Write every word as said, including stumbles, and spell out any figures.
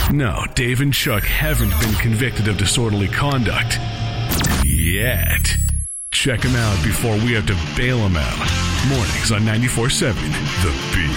No, Dave and Chuck haven't been convicted of disorderly conduct. Yet. Check them out before we have to bail them out. Mornings on ninety-four point seven The Beat.